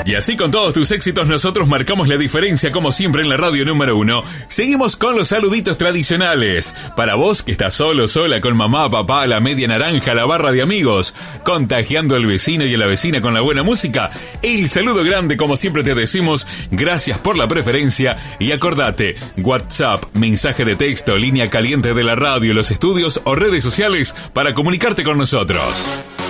Y así con todos tus éxitos nosotros marcamos la diferencia como siempre en la radio número 1. Seguimos con los saluditos tradicionales. Para vos que estás solo, sola, con mamá, papá, la media naranja, la barra de amigos, contagiando al vecino y a la vecina con la buena música, el saludo grande como siempre te decimos, gracias por la preferencia y acordate, WhatsApp, mensaje de texto, línea caliente de la radio, los estudios o redes sociales para comunicarte con nosotros.